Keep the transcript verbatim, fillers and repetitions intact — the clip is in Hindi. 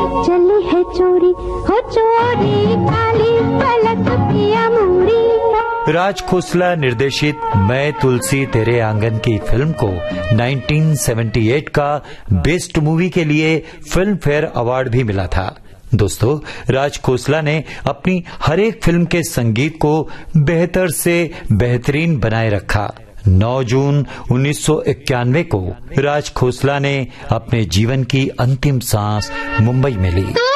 चली है चोरी हो चोरी काली पलक पिया मोरी। राज खोसला निर्देशित मैं तुलसी तेरे आंगन की फिल्म को उन्नीस सौ अठहत्तर का बेस्ट मूवी के लिए फिल्म फेयर अवार्ड भी मिला था। दोस्तों, राज खोसला ने अपनी हर एक फिल्म के संगीत को बेहतर से बेहतरीन बनाए रखा। नौ जून उन्नीस सौ इक्यानवे को राज खोसला ने अपने जीवन की अंतिम सांस मुंबई में ली।